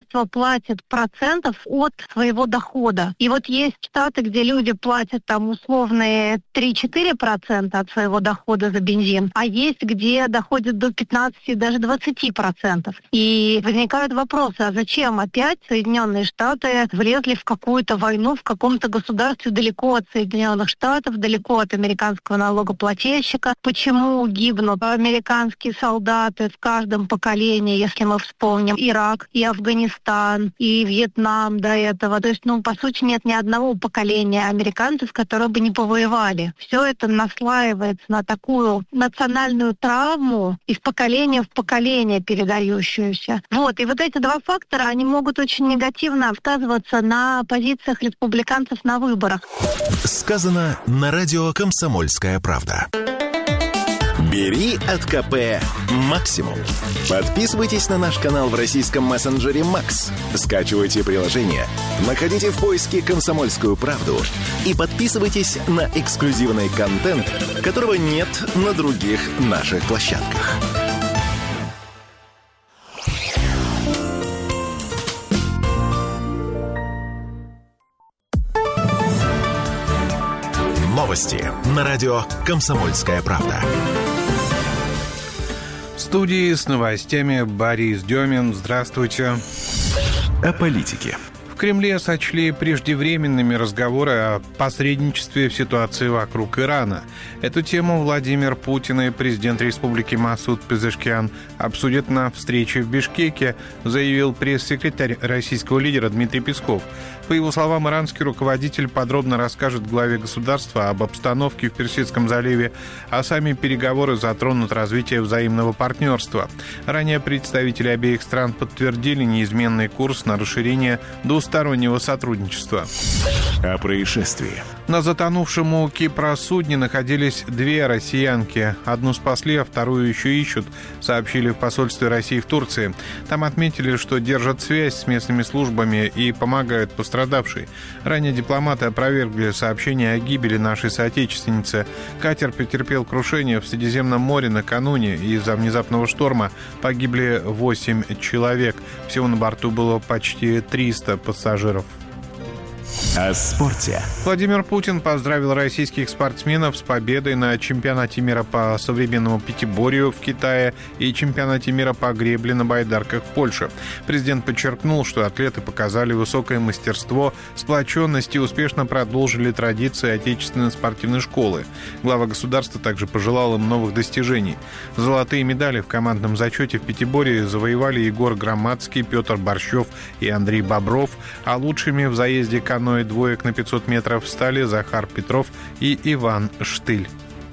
государство платит процентов от своего дохода. И вот есть штаты, где люди платят там условные 3-4% от своего дохода за бензин, а есть, где доходит до 15, даже 20%. И возникают вопросы, а зачем опять Соединенные Штаты влезли в какую-то войну в каком-то государстве далеко от Соединенных Штатов, далеко от американского налогоплательщика? Почему гибнут американские солдаты в каждом поколении, если мы вспомним Ирак и Афганистан, и Вьетнам до этого? То есть, по сути, нет ни одного поколения американцев, которые бы не повоевали. Все это наслаивается на такую национальную травму из поколения в поколение передающуюся. И вот эти два фактора, они могут очень негативно сказываться на позициях республиканцев на выборах. Сказано на радио «Комсомольская правда». Бери от КП максимум. Подписывайтесь на наш канал в российском мессенджере Макс. Скачивайте приложение, находите в поиске «Комсомольскую правду» и подписывайтесь на эксклюзивный контент, которого нет на других наших площадках. Новости на радио «Комсомольская правда». В студии с новостями Борис Демин. Здравствуйте. О политике. В Кремле сочли преждевременными разговоры о посредничестве в ситуации вокруг Ирана. Эту тему Владимир Путин и президент республики Масуд Пезешкиан обсудят на встрече в Бишкеке, заявил пресс-секретарь российского лидера Дмитрий Песков. По его словам, иранский руководитель подробно расскажет главе государства об обстановке в Персидском заливе, а сами переговоры затронут развитие взаимного партнерства. Ранее представители обеих стран подтвердили неизменный курс на расширение двустороннего сотрудничества. О происшествии. На затонувшем у Кипра судне находились две россиянки. Одну спасли, а вторую еще ищут, сообщили в посольстве России в Турции. Там отметили, что держат связь с местными службами и помогают пострадавшей. Ранее дипломаты опровергли сообщение о гибели нашей соотечественницы. Катер потерпел крушение в Средиземном море накануне. Из-за внезапного шторма погибли 8 человек. Всего на борту было почти 300 пассажиров. О спорте. Владимир Путин поздравил российских спортсменов с победой на чемпионате мира по современному пятиборью в Китае и чемпионате мира по гребле на байдарках в Польше. Президент подчеркнул, что атлеты показали высокое мастерство, сплоченность и успешно продолжили традиции отечественной спортивной школы. Глава государства также пожелал им новых достижений. Золотые медали в командном зачете в пятиборье завоевали Егор Громадский, Петр Борщев и Андрей Бобров, а лучшими в заезде каноэ двоек на 500 метров стали Захар Петров и Иван Штыль.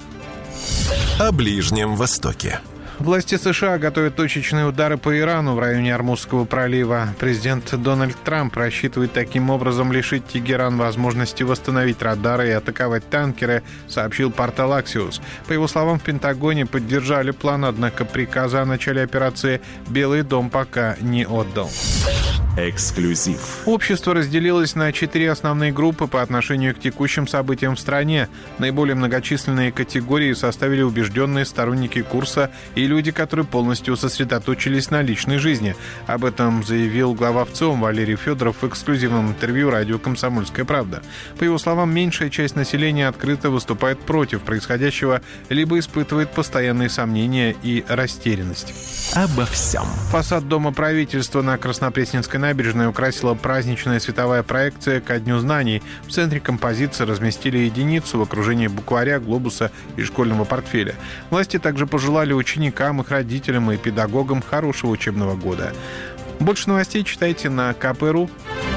О Ближнем Востоке. Власти США готовят точечные удары по Ирану в районе Ормузского пролива. Президент Дональд Трамп рассчитывает таким образом лишить Тегеран возможности восстановить радары и атаковать танкеры, сообщил портал Axios. По его словам, в Пентагоне поддержали план, однако приказа о начале операции Белый дом пока не отдал. Эксклюзив. Общество разделилось на 4 основные группы по отношению к текущим событиям в стране. Наиболее многочисленные категории составили убежденные сторонники курса и люди, которые полностью сосредоточились на личной жизни. Об этом заявил глава ВЦИОМ Валерий Федоров в эксклюзивном интервью радио «Комсомольская правда». По его словам, меньшая часть населения открыто выступает против происходящего, либо испытывает постоянные сомнения и растерянность. Обо всем. Фасад Дома правительства на Краснопресненской набережной украсила праздничная световая проекция ко Дню знаний. В центре композиции разместили единицу в окружении букваря, глобуса и школьного портфеля. Власти также пожелали ученикам, их родителям и педагогам хорошего учебного года. Больше новостей читайте на kp.ru.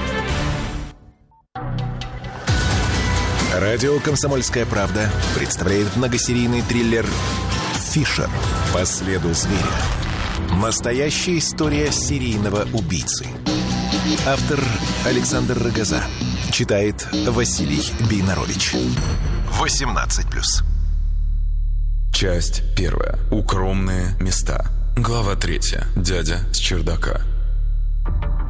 Радио «Комсомольская правда» представляет многосерийный триллер «Фишер. По следу зверя». Настоящая история серийного убийцы. Автор Александр Рогоза. Читает Василий Бейнарович. 18+. Часть 1. Укромные места. Глава 3. Дядя с чердака.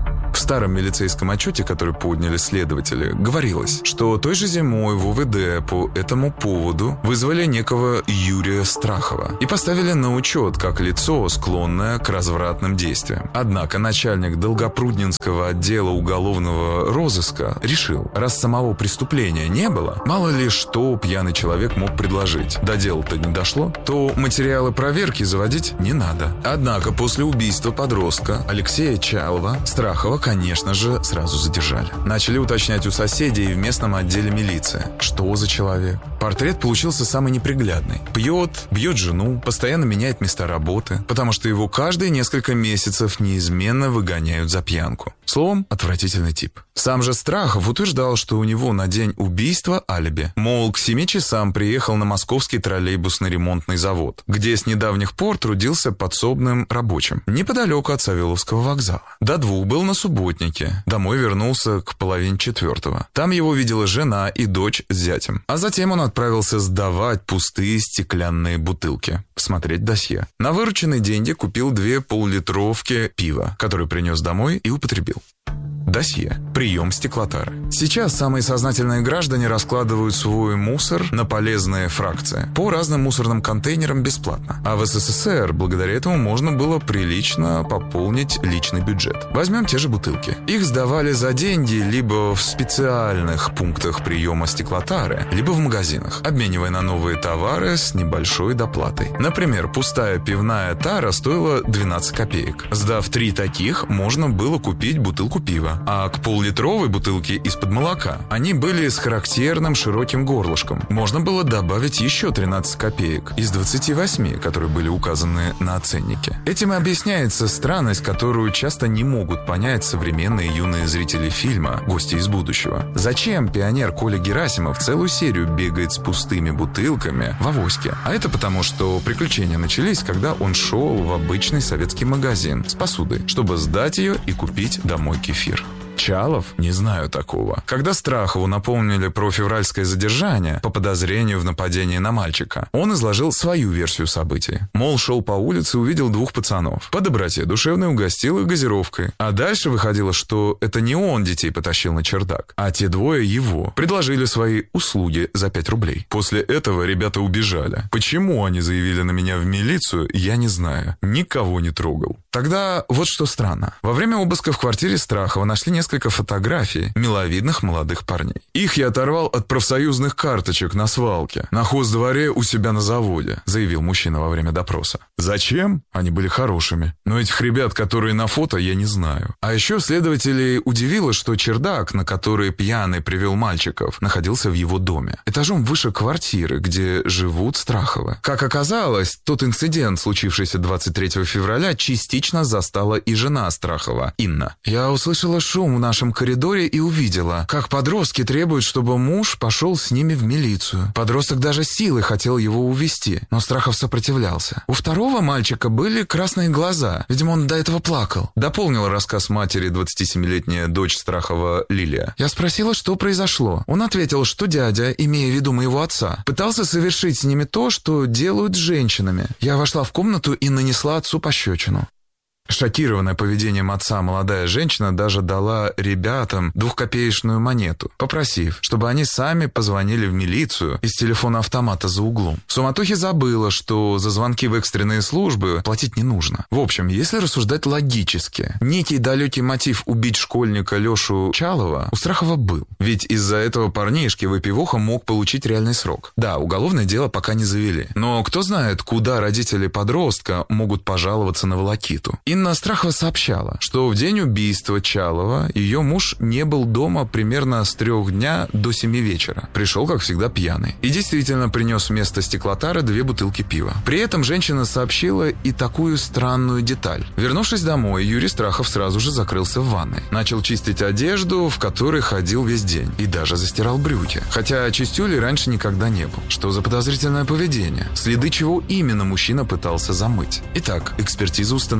старом милицейском отчете, который подняли следователи, говорилось, что той же зимой в УВД по этому поводу вызвали некого Юрия Страхова и поставили на учет как лицо, склонное к развратным действиям. Однако начальник Долгопрудненского отдела уголовного розыска решил, раз самого преступления не было, мало ли что пьяный человек мог предложить. До дела-то не дошло, то материалы проверки заводить не надо. Однако после убийства подростка Алексея Чалова Страхова, конечно же, сразу задержали. Начали уточнять у соседей в местном отделе милиции. Что за человек? Портрет получился самый неприглядный. Пьет, бьет жену, постоянно меняет места работы, потому что его каждые несколько месяцев неизменно выгоняют за пьянку. Словом, отвратительный тип. Сам же Страхов утверждал, что у него на день убийства алиби. Мол, к 7 часам приехал на московский троллейбусно-ремонтный завод, где с недавних пор трудился подсобным рабочим, неподалеку от Савеловского вокзала. До 2 был на Субботнике. Домой вернулся к 3:30. Там его видела жена и дочь с зятем. А затем он отправился сдавать пустые стеклянные бутылки. Смотреть досье. На вырученные деньги купил 2 пол-литровки пива, которые принес домой и употребил. Досье. Прием стеклотары. Сейчас самые сознательные граждане раскладывают свой мусор на полезные фракции по разным мусорным контейнерам бесплатно. А в СССР благодаря этому можно было прилично пополнить личный бюджет. Возьмем те же бутылки. Их сдавали за деньги либо в специальных пунктах приема стеклотары, либо в магазинах, обменивая на новые товары с небольшой доплатой. Например, пустая пивная тара стоила 12 копеек. Сдав 3 таких, можно было купить бутылку пива. А к пол-литровой бутылке из-под молока они были с характерным широким горлышком. Можно было добавить еще 13 копеек из 28, которые были указаны на ценнике. Этим и объясняется странность, которую часто не могут понять современные юные зрители фильма «Гости из будущего». Зачем пионер Коля Герасимов целую серию бегает с пустыми бутылками в авоське? А это потому, что приключения начались, когда он шел в обычный советский магазин с посудой, чтобы сдать ее и купить домой кефир. Чалов? Не знаю такого. Когда Страхову напомнили про февральское задержание по подозрению в нападении на мальчика, он изложил свою версию событий. Мол, шел по улице, увидел 2 пацанов. По доброте душевной угостил их газировкой. А дальше выходило, что это не он детей потащил на чердак, а те 2 его. Предложили свои услуги за 5 рублей. После этого ребята убежали. Почему они заявили на меня в милицию, я не знаю. Никого не трогал. Тогда вот что странно. Во время обыска в квартире Страхова нашли несколько фотографий миловидных молодых парней. Их я оторвал от профсоюзных карточек на свалке, на хоздворе у себя на заводе, заявил мужчина во время допроса. Зачем? Они были хорошими. Но этих ребят, которые на фото, я не знаю. А еще следователей удивило, что чердак, на который пьяный привел мальчиков, находился в его доме. Этажом выше квартиры, где живут Страховы. Как оказалось, тот инцидент, случившийся 23 февраля, частично застала и жена Страхова, Инна. Я услышала шум в нашем коридоре и увидела, как подростки требуют, чтобы муж пошел с ними в милицию. Подросток даже силой хотел его увезти, но Страхов сопротивлялся. У второго мальчика были красные глаза. Видимо, он до этого плакал. Дополнила рассказ матери 27-летняя дочь Страхова Лилия. Я спросила, что произошло. Он ответил, что дядя, имея в виду моего отца, пытался совершить с ними то, что делают с женщинами. Я вошла в комнату и нанесла отцу пощечину. Шокированная поведением отца молодая женщина даже дала ребятам 2-копеечную монету, попросив, чтобы они сами позвонили в милицию из телефона автомата за углом. В суматохе забыла, что за звонки в экстренные службы платить не нужно. В общем, если рассуждать логически, некий далекий мотив убить школьника Лешу Чалова у Страхова был. Ведь из-за этого парнишки выпивоха мог получить реальный срок. Да, уголовное дело пока не завели. Но кто знает, куда родители подростка могут пожаловаться на волокиту. Инна Страхова сообщала, что в день убийства Чалова ее муж не был дома примерно с 3 дня до 7 вечера. Пришел, как всегда, пьяный. И действительно принес вместо стеклотары 2 бутылки пива. При этом женщина сообщила и такую странную деталь. Вернувшись домой, Юрий Страхов сразу же закрылся в ванной. Начал чистить одежду, в которой ходил весь день. И даже застирал брюки. Хотя чистюли раньше никогда не был. Что за подозрительное поведение? Следы чего именно мужчина пытался замыть? Итак, экспертиза установила.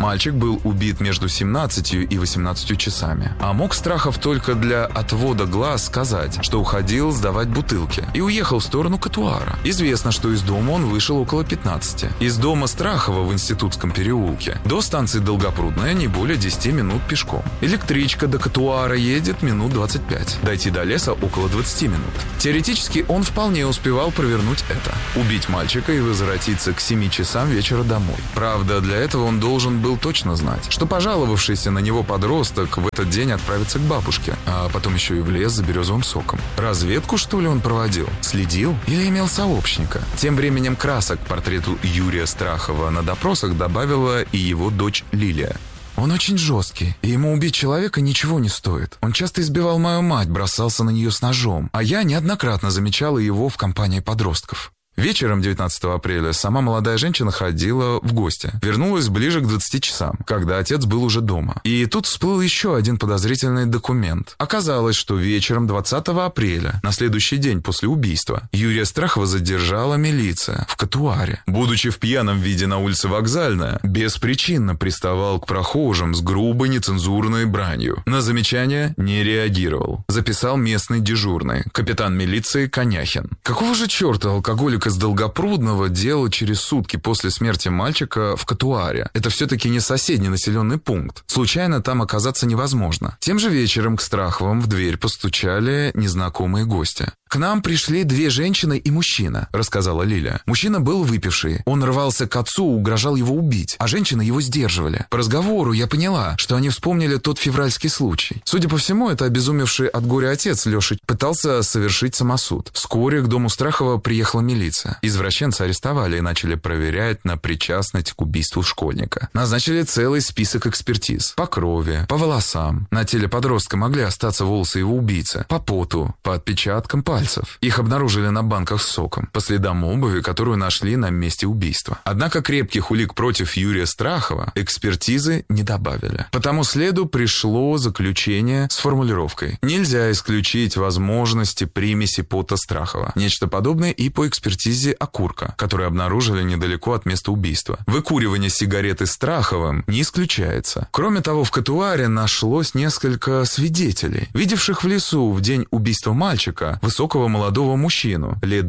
Мальчик был убит между 17 и 18 часами. А мог Страхов только для отвода глаз сказать, что уходил сдавать бутылки и уехал в сторону Катуара. Известно, что из дома он вышел около 15. Из дома Страхова в Институтском переулке до станции Долгопрудная не более 10 минут пешком. Электричка до Катуара едет минут 25. Дойти до леса около 20 минут. Теоретически он вполне успевал провернуть это. Убить мальчика и возвратиться к 7 часам вечера домой. Правда, для этого он должен был точно знать, что пожаловавшийся на него подросток в этот день отправится к бабушке, а потом еще и в лес за березовым соком. Разведку, что ли, он проводил? Следил? Или имел сообщника? Тем временем красок к портрету Юрия Страхова на допросах добавила и его дочь Лилия. Он очень жесткий, и ему убить человека ничего не стоит. Он часто избивал мою мать, бросался на нее с ножом, а я неоднократно замечала его в компании подростков. Вечером 19 апреля сама молодая женщина ходила в гости. Вернулась ближе к 20 часам, когда отец был уже дома. И тут всплыл еще один подозрительный документ. Оказалось, что вечером 20 апреля, на следующий день после убийства, Юрия Страхова задержала милиция в Катуаре. Будучи в пьяном виде на улице Вокзальная, беспричинно приставал к прохожим с грубой нецензурной бранью. На замечания не реагировал. Записал местный дежурный, капитан милиции Коняхин. Какого же черта алкоголик из Долгопрудного делал через сутки после смерти мальчика в Катуаре? Это все-таки не соседний населенный пункт. Случайно там оказаться невозможно. Тем же вечером к Страховым в дверь постучали незнакомые гости. «К нам пришли 2 женщины и мужчина», — рассказала Лиля. Мужчина был выпивший. Он рвался к отцу, угрожал его убить, а женщины его сдерживали. По разговору я поняла, что они вспомнили тот февральский случай. Судя по всему, это обезумевший от горя отец Леша пытался совершить самосуд. Вскоре к дому Страхова приехала милиция. Извращенца арестовали и начали проверять на причастность к убийству школьника. Назначили целый список экспертиз. По крови, по волосам. На теле подростка могли остаться волосы его убийцы. По поту, по отпечаткам пальцев. Их обнаружили на банках с соком, по следам обуви, которую нашли на месте убийства. Однако крепких улик против Юрия Страхова экспертизы не добавили. По тому следу пришло заключение с формулировкой: нельзя исключить возможности примеси пота Страхова. Нечто подобное и по экспертизе окурка, который обнаружили недалеко от места убийства. Выкуривание сигареты Страховым не исключается. Кроме того, в Катуаре нашлось несколько свидетелей, видевших в лесу в день убийства мальчика высокого молодого мужчину, лет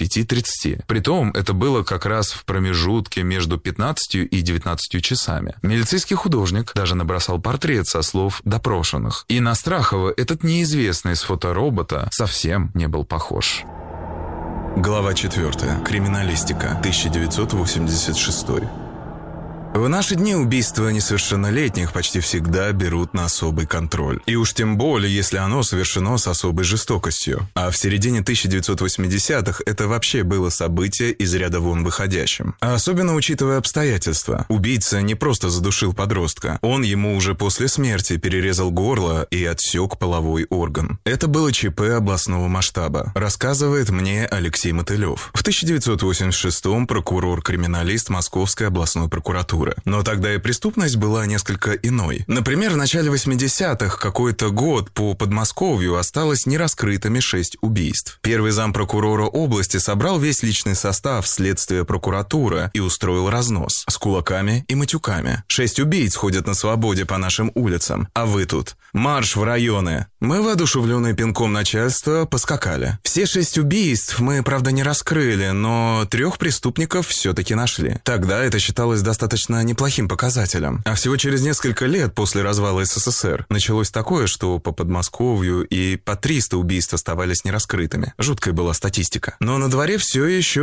25-30. Притом, это было как раз в промежутке между 15 и 19 часами. Милицейский художник даже набросал портрет со слов допрошенных. И на Страхова этот неизвестный с фоторобота совсем не был похож. Глава 4. Криминалистика. 1986. В наши дни убийства несовершеннолетних почти всегда берут на особый контроль. И уж тем более, если оно совершено с особой жестокостью. А в середине 1980-х это вообще было событие из ряда вон выходящим. А особенно учитывая обстоятельства. Убийца не просто задушил подростка. Он ему уже после смерти перерезал горло и отсек половой орган. Это было ЧП областного масштаба, рассказывает мне Алексей Мотылев. В 1986-м прокурор-криминалист Московской областной прокуратуры. Но тогда и преступность была несколько иной. Например, в начале 80-х какой-то год по Подмосковью осталось нераскрытыми 6 убийств. Первый зампрокурора области собрал весь личный состав следствия прокуратуры и устроил разнос с кулаками и матюками. 6 убийц ходят на свободе по нашим улицам, а вы тут. Марш в районы. Мы, воодушевленные пинком начальства, поскакали. Все 6 убийств мы, правда, не раскрыли, но 3 преступников все-таки нашли. Тогда это считалось достаточно неплохим показателем. А всего через несколько лет после развала СССР началось такое, что по Подмосковью и по 300 убийств оставались нераскрытыми. Жуткая была статистика. Но на дворе все еще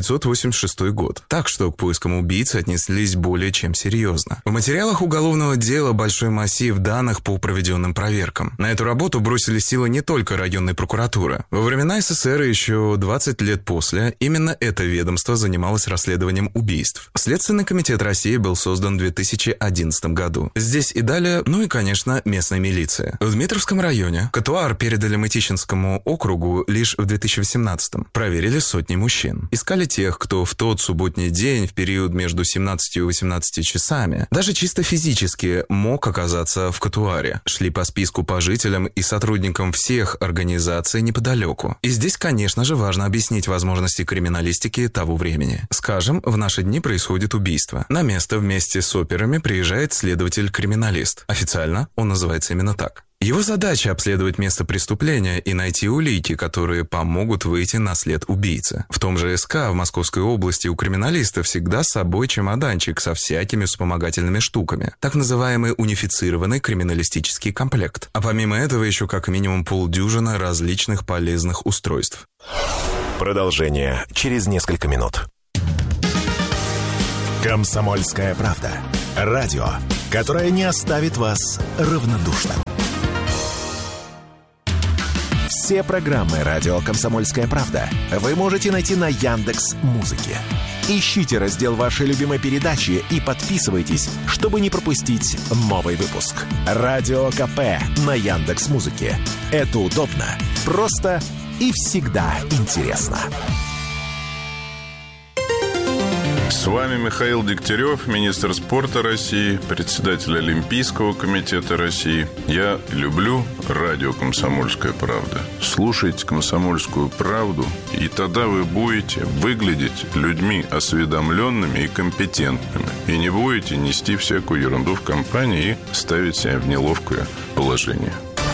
1986 год. Так что к поискам убийцы отнеслись более чем серьезно. В материалах уголовного дела большой массив данных по проведенным проверкам. На эту работу бросили силы не только районной прокуратуры. Во времена СССР и еще 20 лет после именно это ведомство занималось расследованием убийств. Следственный комитет России был создан в 2011 году. Здесь и далее, ну и, конечно, местная милиция. В Дмитровском районе Катуар передали Мытищинскому округу лишь в 2018-м. Проверили сотни мужчин. Искали тех, кто в тот субботний день в период между 17 и 18 часами даже чисто физически мог оказаться в Катуаре. Шли по списку по жителям и сотрудникам всех организаций неподалеку. И здесь, конечно же, важно объяснить возможности криминалистики того времени. Скажем, в наши дни происходит убийство. На место место вместе с операми приезжает следователь-криминалист. Официально он называется именно так. Его задача – обследовать место преступления и найти улики, которые помогут выйти на след убийцы. В том же СК в Московской области у криминалиста всегда с собой чемоданчик со всякими вспомогательными штуками. Так называемый унифицированный криминалистический комплект. А помимо этого еще как минимум полдюжина различных полезных устройств. Продолжение через несколько минут. «Комсомольская правда». Радио, которое не оставит вас равнодушным. Все программы «Радио Комсомольская правда» вы можете найти на Яндекс.Музыке. Ищите раздел вашей любимой передачи и подписывайтесь, чтобы не пропустить новый выпуск. Радио КП на Яндекс.Музыке. Это удобно, просто и всегда интересно. С вами Михаил Дегтярев, министр спорта России, председатель Олимпийского комитета России. Я люблю радио «Комсомольская правда». Слушайте «Комсомольскую правду», и тогда вы будете выглядеть людьми осведомленными и компетентными. И не будете нести всякую ерунду в компании и ставить себя в неловкое положение.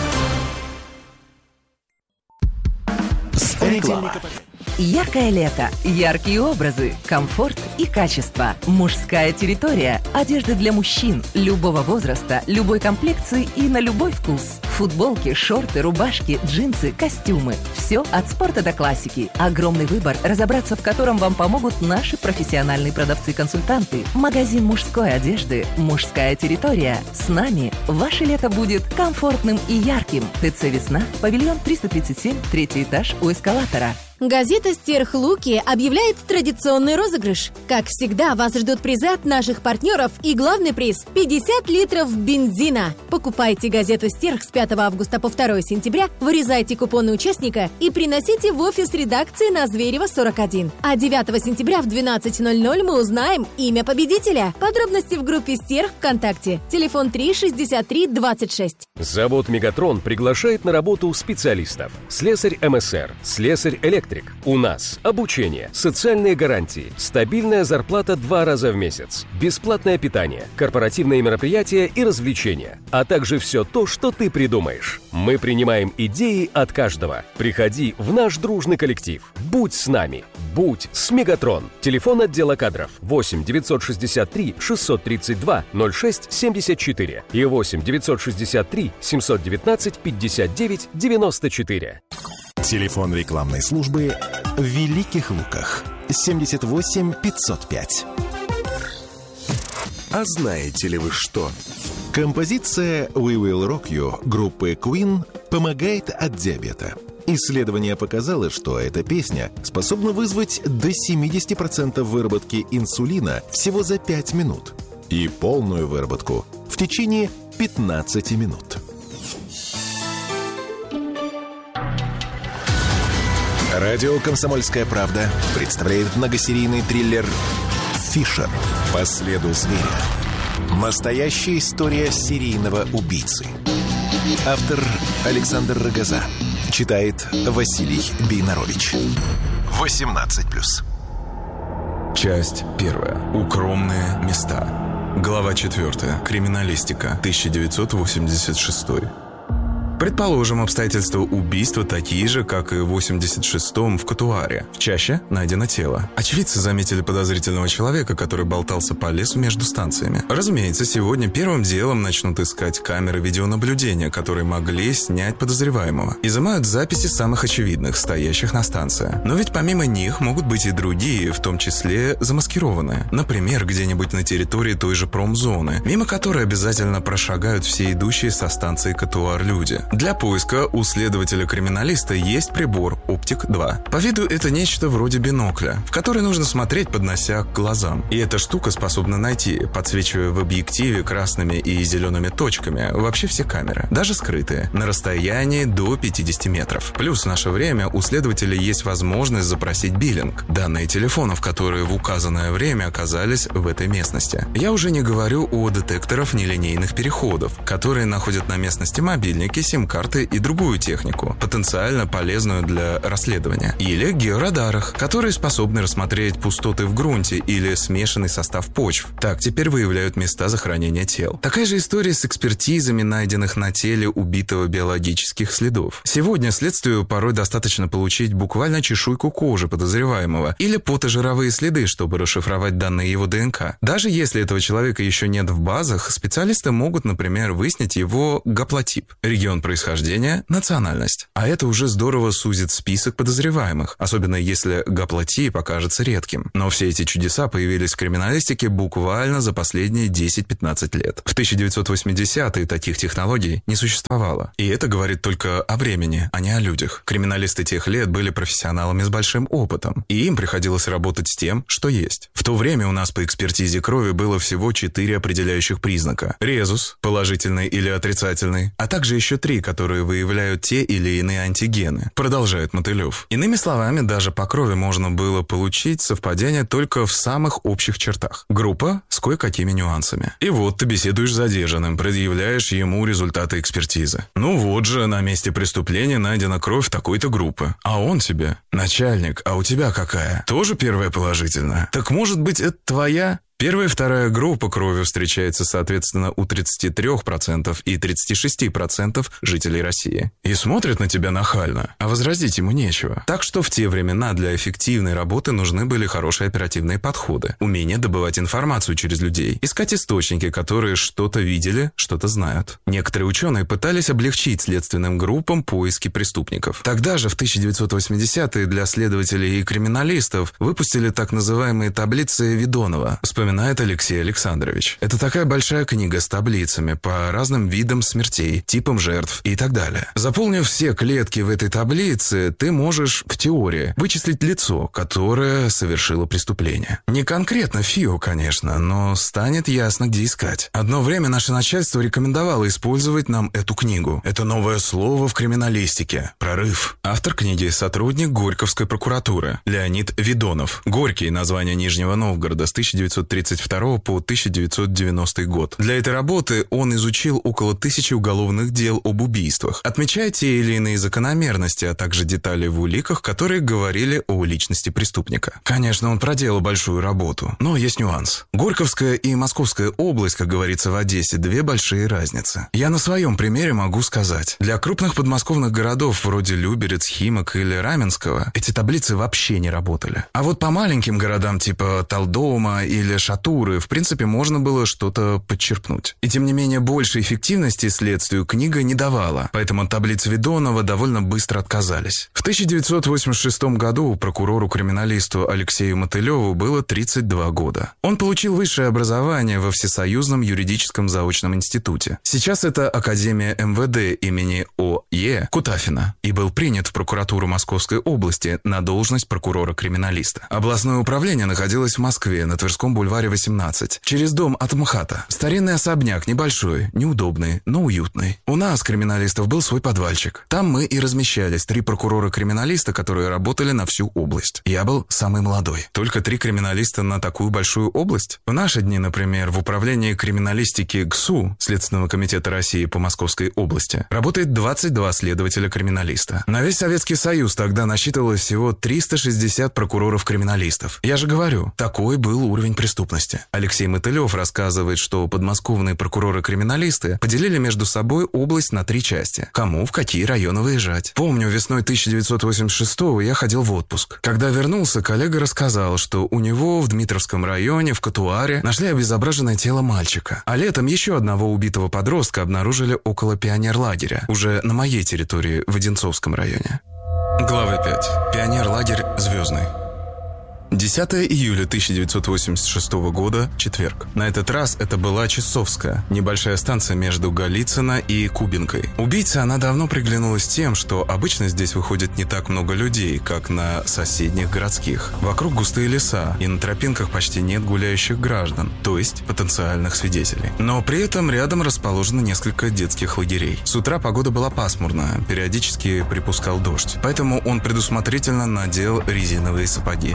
Реклама. Яркое лето, яркие образы, комфорт и качество. Мужская территория. Одежда для мужчин любого возраста, любой комплекции и на любой вкус. Футболки, шорты, рубашки, джинсы, костюмы. Все от спорта до классики. Огромный выбор, разобраться в котором вам помогут наши профессиональные продавцы-консультанты. Магазин мужской одежды «Мужская территория». С нами ваше лето будет комфортным и ярким. ТЦ «Весна», павильон 337, 3-й этаж у эскалатора. Газета «Стерх-Луки» объявляет традиционный розыгрыш. Как всегда, вас ждут призы от наших партнеров и главный приз – 50 литров бензина. Покупайте газету «Стерх» с 5 августа по 2 сентября, вырезайте купоны участника и приносите в офис редакции на Зверева, 41. А 9 сентября в 12:00 мы узнаем имя победителя. Подробности в группе «Стерх» ВКонтакте. Телефон 36326. Завод «Мегатрон» приглашает на работу специалистов. Слесарь МСР, слесарь электрик. У нас обучение, социальные гарантии, стабильная зарплата 2 раза в месяц, бесплатное питание, корпоративные мероприятия и развлечения, а также все то, что ты придумаешь. Мы принимаем идеи от каждого. Приходи в наш дружный коллектив. Будь с нами. Будь с Мегатрон. Телефон отдела кадров 8 963 632 06 74 и 8 963 719 59 94. Телефон рекламной службы в Великих Луках 78 505. А знаете ли вы что? Композиция «We Will Rock You» группы Queen помогает от диабета. Исследование показало, что эта песня способна вызвать до 70% выработки инсулина всего за 5 минут и полную выработку в течение 15 минут. Радио «Комсомольская правда» представляет многосерийный триллер «Фишер. По следу зверя». Настоящая история серийного убийцы. Автор Александр Рогоза. Читает Василий Бейнарович. 18+. Часть 1. Укромные места. Глава 4. Криминалистика. 1986. Предположим, обстоятельства убийства такие же, как и в 86-м в Катуаре. В чаще найдено тело. Очевидцы заметили подозрительного человека, который болтался по лесу между станциями. Разумеется, сегодня первым делом начнут искать камеры видеонаблюдения, которые могли снять подозреваемого. Изымают записи самых очевидных, стоящих на станции. Но ведь помимо них могут быть и другие, в том числе замаскированные. Например, где-нибудь на территории той же промзоны, мимо которой обязательно прошагают все идущие со станции Катуар люди. Для поиска у следователя-криминалиста есть прибор «Оптик-2». По виду это нечто вроде бинокля, в который нужно смотреть, поднося к глазам. И эта штука способна найти, подсвечивая в объективе красными и зелеными точками, вообще все камеры, даже скрытые, на расстоянии до 50 метров. Плюс в наше время у следователя есть возможность запросить биллинг, данные телефонов, которые в указанное время оказались в этой местности. Я уже не говорю о детекторах нелинейных переходов, которые находят на местности мобильники, сим-карты и другую технику, потенциально полезную для расследования. Или георадарах, которые способны рассмотреть пустоты в грунте или смешанный состав почв. Так теперь выявляют места захоронения тел. Такая же история с экспертизами, найденных на теле убитого биологических следов. Сегодня следствию порой достаточно получить буквально чешуйку кожи подозреваемого или потожировые следы, чтобы расшифровать данные его ДНК. Даже если этого человека еще нет в базах, специалисты могут, например, выяснить его гаплотип, регион происхождения, национальность. А это уже здорово сузит список подозреваемых, особенно если гаплотип окажется редким. Но все эти чудеса появились в криминалистике буквально за последние 10-15 лет. В 1980-е таких технологий не существовало. И это говорит только о времени, а не о людях. Криминалисты тех лет были профессионалами с большим опытом, и им приходилось работать с тем, что есть. В то время у нас по экспертизе крови было всего 4 определяющих признака. Резус, положительный или отрицательный, а также еще 3, которые выявляют те или иные антигены, продолжает Мотылев. Иными словами, даже по крови можно было получить совпадение только в самых общих чертах. Группа с кое-какими нюансами. И вот ты беседуешь с задержанным, предъявляешь ему результаты экспертизы. Ну вот же, на месте преступления найдена кровь такой-то группы. А он тебе: начальник, а у тебя какая? Тоже первая положительная? Так может быть, это твоя? Первая и вторая группа крови встречается, соответственно, у 33% и 36% жителей России. И смотрят на тебя нахально, а возразить ему нечего. Так что в те времена для эффективной работы нужны были хорошие оперативные подходы, умение добывать информацию через людей, искать источники, которые что-то видели, что-то знают. Некоторые ученые пытались облегчить следственным группам поиски преступников. Тогда же, в 1980-е, для следователей и криминалистов выпустили так называемые таблицы Видонова, вспоминает Алексей Александрович. Это такая большая книга с таблицами по разным видам смертей, типам жертв и так далее. Заполнив все клетки в этой таблице, ты можешь в теории вычислить лицо, которое совершило преступление. Не конкретно ФИО, конечно, но станет ясно, где искать. Одно время наше начальство рекомендовало использовать нам эту книгу. Это новое слово в криминалистике. Прорыв. Автор книги — сотрудник Горьковской прокуратуры Леонид Видонов. Горький — название Нижнего Новгорода, с 1932 по 1990 год. Для этой работы он изучил около 1000 уголовных дел об убийствах, отмечая те или иные закономерности, а также детали в уликах, которые говорили о личности преступника. Конечно, он проделал большую работу, но есть нюанс. Горьковская и Московская область, как говорится в Одессе, две большие разницы. Я на своем примере могу сказать. Для крупных подмосковных городов вроде Люберец, Химок или Раменского эти таблицы вообще не работали. А вот по маленьким городам типа Талдома или Шатуры, в принципе, можно было что-то подчеркнуть. И тем не менее, большей эффективности следствию книга не давала, поэтому от таблиц Видонова довольно быстро отказались. В 1986 году прокурору-криминалисту Алексею Мотылеву было 32 года. Он получил высшее образование во Всесоюзном юридическом заочном институте. Сейчас это Академия МВД имени О.Е. Кутафина, и был принят в прокуратуру Московской области на должность прокурора-криминалиста. Областное управление находилось в Москве, на Тверском бульваре 18, через дом от МХАТа. Старинный особняк, небольшой, неудобный, но уютный. У нас, криминалистов, был свой подвальчик. Там мы и размещались, 3 прокурора-криминалиста, которые работали на всю область. Я был самый молодой. Только 3 криминалиста на такую большую область? В наши дни, например, в управлении криминалистики ГСУ, Следственного комитета России по Московской области, работает 22 следователя-криминалиста. На весь Советский Союз тогда насчитывалось всего 360 прокуроров-криминалистов. Я же говорю, такой был уровень преступности. Алексей Мотылев рассказывает, что подмосковные прокуроры-криминалисты поделили между собой область на 3 части. Кому в какие районы выезжать. Помню, весной 1986-го я ходил в отпуск. Когда вернулся, коллега рассказал, что у него в Дмитровском районе, в Катуаре, нашли обезображенное тело мальчика. А летом еще одного убитого подростка обнаружили около пионерлагеря, уже на моей территории в Одинцовском районе. Глава 5. Пионерлагерь «Звездный». 10 июля 1986 года, четверг. На этот раз это была Часовская, небольшая станция между Голицыно и Кубинкой. Убийце она давно приглянулась тем, что обычно здесь выходит не так много людей, как на соседних городских. Вокруг густые леса, и на тропинках почти нет гуляющих граждан, то есть потенциальных свидетелей. Но при этом рядом расположено несколько детских лагерей. С утра погода была пасмурная, периодически припускал дождь, поэтому он предусмотрительно надел резиновые сапоги. Кто знает,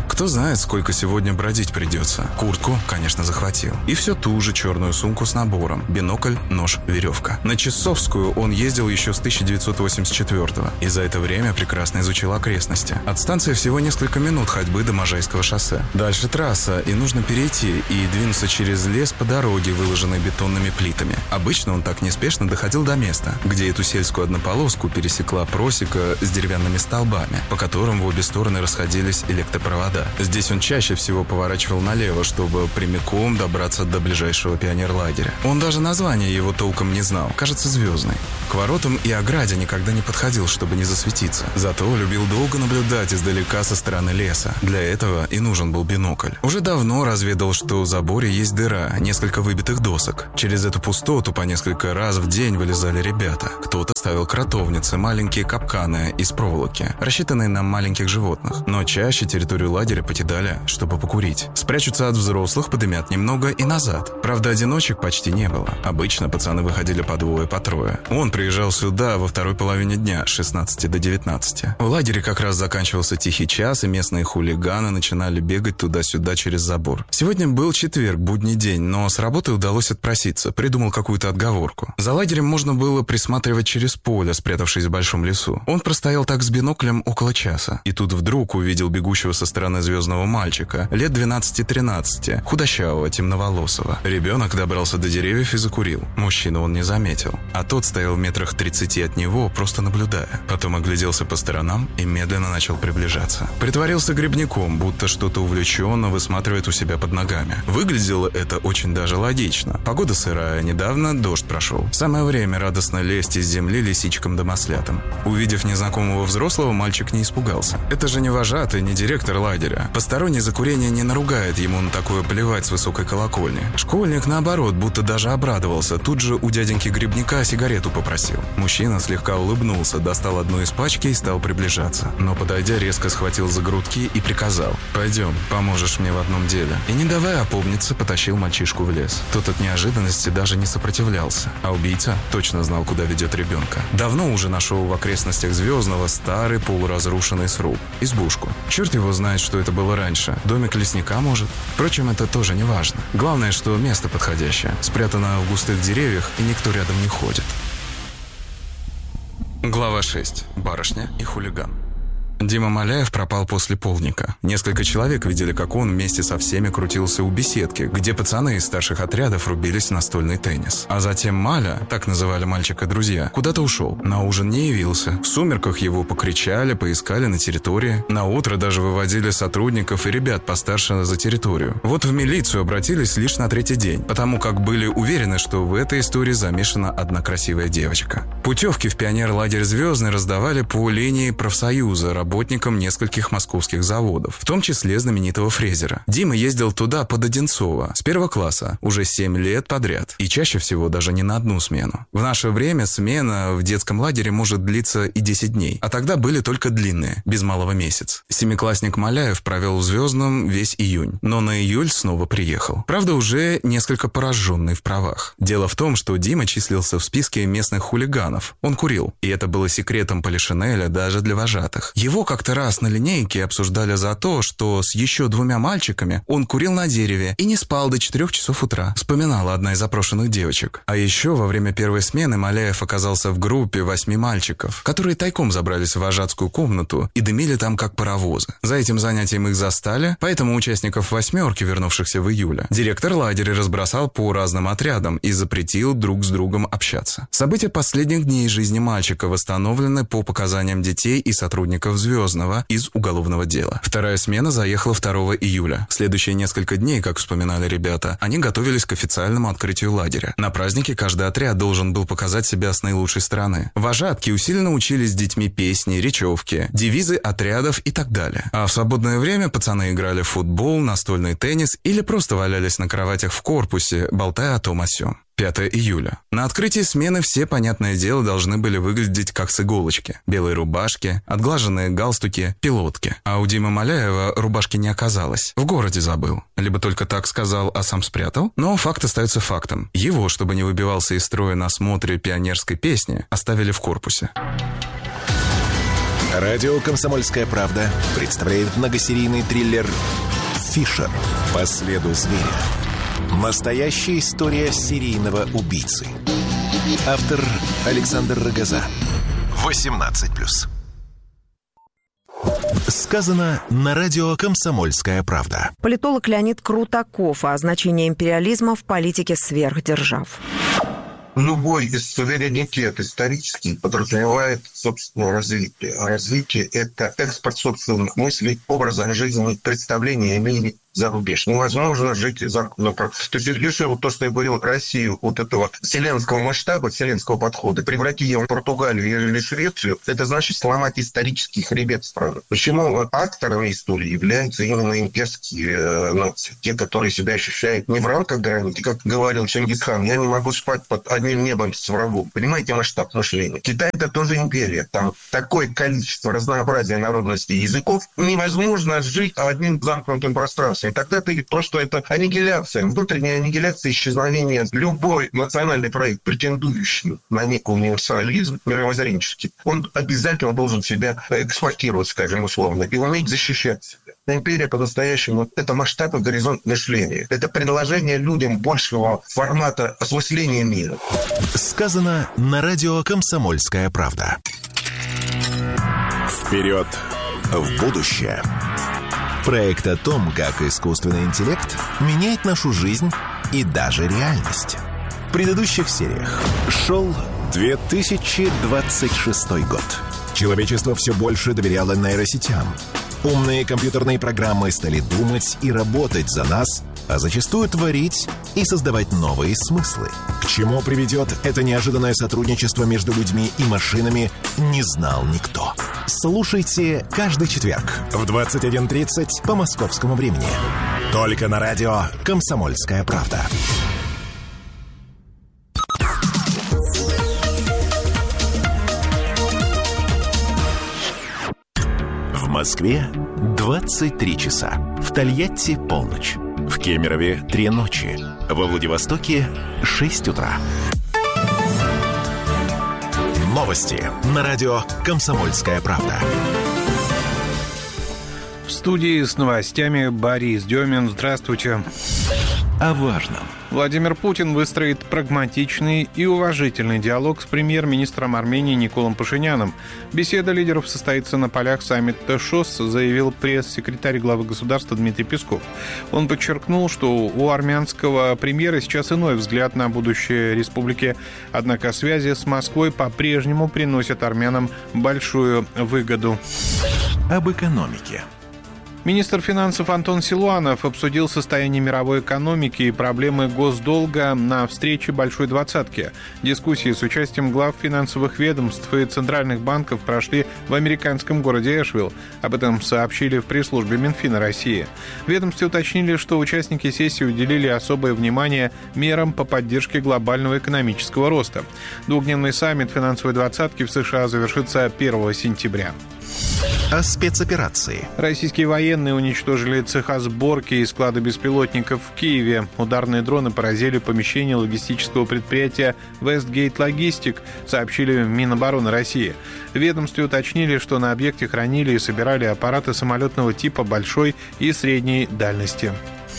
знает, сколько сегодня бродить придется. Куртку, конечно, захватил. И всю ту же черную сумку с набором. Бинокль, нож, веревка. На Часовскую он ездил еще с 1984-го. И за это время прекрасно изучил окрестности. От станции всего несколько минут ходьбы до Можайского шоссе. Дальше трасса, и нужно перейти и двинуться через лес по дороге, выложенной бетонными плитами. Обычно он так неспешно доходил до места, где эту сельскую однополоску пересекла просека с деревянными столбами, по которым в обе стороны расходились электропровода. Здесь он чаще всего поворачивал налево, чтобы прямиком добраться до ближайшего пионерлагеря. Он даже название его толком не знал, кажется, «Звездный». К воротам и ограде никогда не подходил, чтобы не засветиться. Зато любил долго наблюдать издалека со стороны леса. Для этого и нужен был бинокль. Уже давно разведал, что в заборе есть дыра, несколько выбитых досок. Через эту пустоту по несколько раз в день вылезали ребята. Кто-то ставил кротовницы, маленькие капканы из проволоки, рассчитанные на маленьких животных. Но чаще территорию лагеря покидали, чтобы покурить. Спрячутся от взрослых, подымят немного и назад. Правда, одиночек почти не было. Обычно пацаны выходили по двое, по трое. Он приезжал сюда во второй половине дня, с 16 до 19. В лагере как раз заканчивался тихий час, и местные хулиганы начинали бегать туда-сюда через забор. Сегодня был четверг, будний день, но с работы удалось отпроситься. Придумал какую-то отговорку. За лагерем можно было присматривать через поле, спрятавшись в большом лесу. Он простоял так с биноклем около часа. И тут вдруг увидел бегущего со стороны звездного мальчика, лет 12-13, худощавого, темноволосого. Ребенок добрался до деревьев и закурил. Мужчину он не заметил. А тот стоял в метрах 30 от него, просто наблюдая. Потом огляделся по сторонам и медленно начал приближаться. Притворился грибником, будто что-то увлеченно высматривает у себя под ногами. Выглядело это очень даже логично. Погода сырая, недавно дождь прошел. Самое время радостно лезть из земли лисичкам да маслятам. Увидев незнакомого взрослого, мальчик не испугался. Это же не вожатый, не директор лагеря. Посторонний за курение не наругает, ему на такое плевать с высокой колокольни. Школьник, наоборот, будто даже обрадовался. Тут же у дяденьки грибника сигарету попросил. Мужчина слегка улыбнулся, достал одну из пачки и стал приближаться. Но, подойдя, резко схватил за грудки и приказал: «Пойдем, поможешь мне в одном деле». И, не давая опомниться, потащил мальчишку в лес. Тот от неожиданности даже не сопротивлялся. А убийца точно знал, куда ведет ребенка. Давно уже нашел в окрестностях Звездного старый полуразрушенный сруб. Избушку. Черт его знает, что это было раньше. Домик лесника, может. Впрочем, это тоже не важно. Главное, что место подходящее. Спрятано в густых деревьях, и никто рядом не ходит. Глава 6. Барышня и хулиган. Дима Маляев пропал после полдника. Несколько человек видели, как он вместе со всеми крутился у беседки, где пацаны из старших отрядов рубились в настольный теннис. А затем Маля, так называли мальчика друзья, куда-то ушел. На ужин не явился. В сумерках его покричали, поискали на территории. На утро даже выводили сотрудников и ребят постарше за территорию. Вот в милицию обратились лишь на третий день, потому как были уверены, что в этой истории замешана одна красивая девочка. Путевки в пионерлагерь «Звездный» раздавали по линии профсоюза работникам нескольких московских заводов, в том числе знаменитого Фрезера. Дима ездил туда под Одинцово с первого класса уже 7 лет подряд, и чаще всего даже не на одну смену. В наше время смена в детском лагере может длиться и 10 дней, а тогда были только длинные, без малого месяц. Семиклассник Маляев провел в Звездном весь июнь, но на июль снова приехал. Правда, уже несколько пораженный в правах. Дело в том, что Дима числился в списке местных хулиганов. Он курил, и это было секретом Полишинеля даже для вожатых. Его как-то раз на линейке обсуждали за то, что с еще 2 мальчиками он курил на дереве и не спал до 4 часов утра, вспоминала одна из опрошенных девочек. А еще во время первой смены Маляев оказался в группе 8 мальчиков, которые тайком забрались в вожатскую комнату и дымили там как паровозы. За этим занятием их застали, поэтому участников 8-рки, вернувшихся в июле, директор лагеря разбросал по разным отрядам и запретил друг с другом общаться. События последних дней жизни мальчика восстановлены по показаниям детей и сотрудников Звездного из уголовного дела. Вторая смена заехала 2 июля. В следующие несколько дней, как вспоминали ребята, они готовились к официальному открытию лагеря. На празднике каждый отряд должен был показать себя с наилучшей стороны. Вожатки усиленно учились с детьми песни, речевки, девизы отрядов и так далее. А в свободное время пацаны играли в футбол, настольный теннис или просто валялись на кроватях в корпусе, болтая о том о сём. 5 июля. На открытии смены все, понятное дело, должны были выглядеть как с иголочки. Белые рубашки, отглаженные галстуки, пилотки. А у Димы Маляева рубашки не оказалось. В городе забыл. Либо только так сказал, а сам спрятал. Но факт остается фактом. Его, чтобы не выбивался из строя на смотре пионерской песни, оставили в корпусе. Радио «Комсомольская правда» представляет многосерийный триллер Фишер. По следу зверя. Настоящая история серийного убийцы. Автор Александр Рогоза. 18+. Сказано на радио «Комсомольская правда». Политолог Леонид Крутаков о значении империализма в политике сверхдержав. Любой суверенитет исторический подразумевает собственное развитие. А развитие – это экспорт собственных мыслей, образа жизни, представления о мире за рубеж. Невозможно жить за... То есть, если вот то, что я говорил, Россию, вот этого вселенского масштаба, вселенского подхода, превратить ее в Португалию или Швецию, это значит сломать исторический хребет страны. Почему акторами истории являются именно имперские нации? Те, которые себя ощущают не в рамках границы, как говорил Чингисхан, я не могу спать под одним небом с врагом. Понимаете масштаб мышления? Китай – это тоже империя. Там такое количество разнообразия народностей и языков. Невозможно жить одним замкнутым пространством. И тогда ты просто это аннигиляция, внутренняя аннигиляция, исчезновение. Любой национальный проект, претендующий на некий универсализм мировоззренческий, он обязательно должен себя экспортировать, скажем, условно, и уметь защищать себя. Империя по-настоящему – это масштаб и горизонт мышления. Это предложение людям большего формата осмысления мира. Сказано на радио «Комсомольская правда». Вперед в будущее. Проект о том, как искусственный интеллект меняет нашу жизнь и даже реальность. В предыдущих сериях шел 2026 год. Человечество все больше доверяло нейросетям. Умные компьютерные программы стали думать и работать за нас, а зачастую творить и создавать новые смыслы. К чему приведет это неожиданное сотрудничество между людьми и машинами, не знал никто. Слушайте каждый четверг в 21:30 по московскому времени. Только на радио «Комсомольская правда». В Москве 23 часа. В Тольятти полночь. В Кемерове 3 ночи. Во Владивостоке 6 утра. Новости на радио «Комсомольская правда». В студии с новостями Борис Демин. Здравствуйте. О важном. Владимир Путин выстроит прагматичный и уважительный диалог с премьер-министром Армении Николом Пашиняном. Беседа лидеров состоится на полях саммита ШОС, заявил пресс-секретарь главы государства Дмитрий Песков. Он подчеркнул, что у армянского премьера сейчас иной взгляд на будущее республики, однако связи с Москвой по-прежнему приносят армянам большую выгоду. Об экономике. Министр финансов Антон Силуанов обсудил состояние мировой экономики и проблемы госдолга на встрече Большой двадцатки. Дискуссии с участием глав финансовых ведомств и центральных банков прошли в американском городе Эшвилл. Об этом сообщили в пресс-службе Минфина России. В ведомстве уточнили, что участники сессии уделили особое внимание мерам по поддержке глобального экономического роста. Двухдневный саммит финансовой двадцатки в США завершится 1 сентября. О спецоперации. Российские военные уничтожили цеха сборки и склада беспилотников в Киеве. Ударные дроны поразили помещение логистического предприятия Westgate Logistic, сообщили в Минобороны России. В ведомстве уточнили, что на объекте хранили и собирали аппараты самолетного типа большой и средней дальности.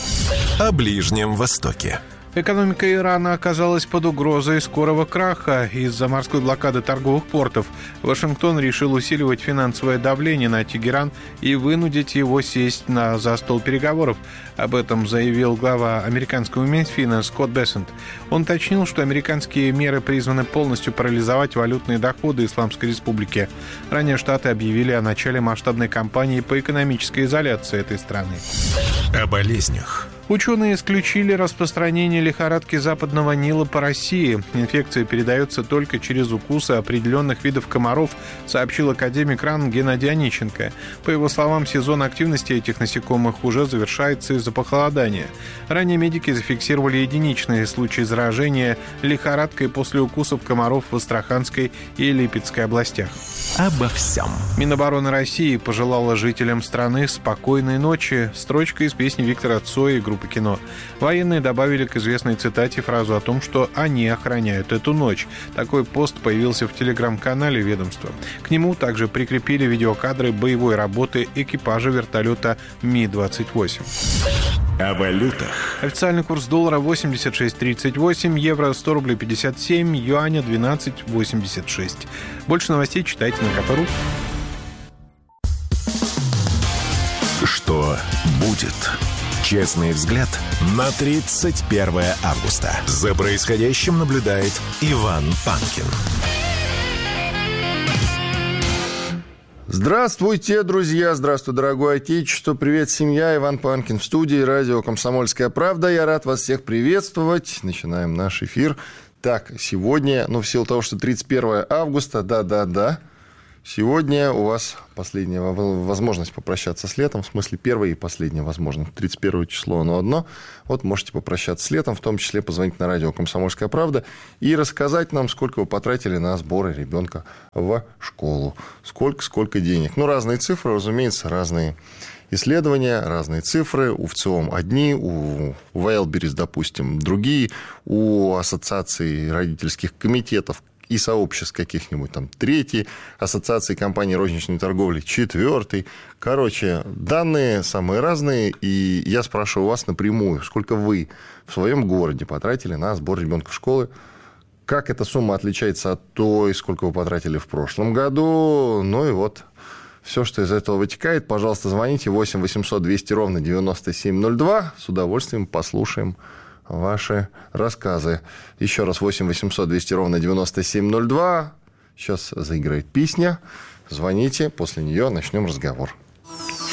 О Ближнем Востоке. Экономика Ирана оказалась под угрозой скорого краха из-за морской блокады торговых портов. Вашингтон решил усиливать финансовое давление на Тегеран и вынудить его сесть за стол переговоров. Об этом заявил глава американского Минфина Скотт Бессент. Он уточнил, что американские меры призваны полностью парализовать валютные доходы Исламской Республики. Ранее Штаты объявили о начале масштабной кампании по экономической изоляции этой страны. О болезнях. Ученые исключили распространение лихорадки Западного Нила по России. Инфекция передается только через укусы определенных видов комаров, сообщил академик РАН Геннадий Онищенко. По его словам, сезон активности этих насекомых уже завершается из-за похолодания. Ранее медики зафиксировали единичные случаи заражения лихорадкой после укусов комаров в Астраханской и Липецкой областях. Обо всем. Минобороны России пожелала жителям страны спокойной ночи. Строчка из песни Виктора Цоя и группы по кино. Военные добавили к известной цитате фразу о том, что они охраняют эту ночь. Такой пост появился в телеграм-канале ведомства. К нему также прикрепили видеокадры боевой работы экипажа вертолета Ми-28. О валютах. Официальный курс доллара 86.38, евро 100 рублей 57, юаня 12.86. Больше новостей читайте на КП.ру. Что будет? Честный взгляд на 31 августа. За происходящим наблюдает Иван Панкин. Здравствуйте, друзья! Здравствуй, дорогое отечество! Привет, семья! Иван Панкин в студии, радио «Комсомольская правда». Я рад вас всех приветствовать. Начинаем наш эфир. Так, сегодня, в силу того, что 31 августа, да, сегодня у вас последняя возможность попрощаться с летом, в смысле первая и последняя возможность. 31 число, оно одно. Вот можете попрощаться с летом, в том числе позвонить на радио «Комсомольская правда» и рассказать нам, сколько вы потратили на сборы ребенка в школу. Сколько денег. Разные цифры, разумеется, разные исследования, разные цифры. У ВЦИОМ одни, у Wildberries, допустим, другие, у ассоциации родительских комитетов и сообществ каких-нибудь там третий, ассоциации компаний розничной торговли четвертый. Короче, данные самые разные, и я спрашиваю вас напрямую, сколько вы в своем городе потратили на сбор ребенка в школы, как эта сумма отличается от той, сколько вы потратили в прошлом году, и вот все, что из этого вытекает, пожалуйста, звоните 8 800 200 ровно 9702, с удовольствием послушаем ваши рассказы. Еще раз 8 800 200 ровно 9702. Сейчас заиграет песня. Звоните, после нее начнем разговор.